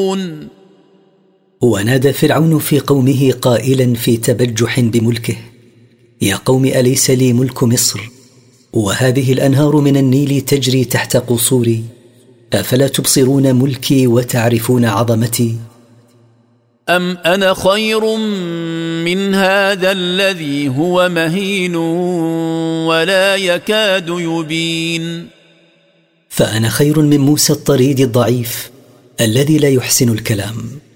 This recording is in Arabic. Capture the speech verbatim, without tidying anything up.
ونادى فرعون في قومه قائلا في تبجح بملكه: يا قوم أليس لي ملك مصر وهذه الأنهار من النيل تجري تحت قصوري؟ أفلا تبصرون ملكي وتعرفون عظمتي؟ أم أنا خير من هذا الذي هو مهين ولا يكاد يبين؟ فأنا خير من موسى الطريد الضعيف الذي لا يحسن الكلام.